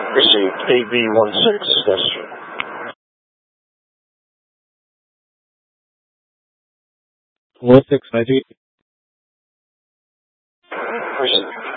Received AB16, yes, sir. Four 6 IG. Received.